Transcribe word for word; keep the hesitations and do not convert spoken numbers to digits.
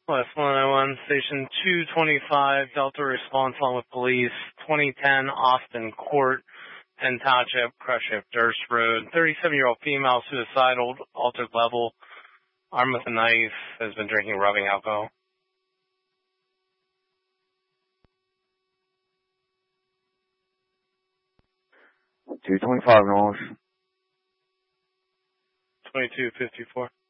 West one oh one, Station two twenty-five, Delta response along with police, twenty ten Austin Court, Penn Township, Crush Hip, Durst Road. thirty-seven-year-old female, suicidal, altered level, armed with a knife, has been drinking rubbing alcohol. two twenty-five North. twenty-two fifty-four.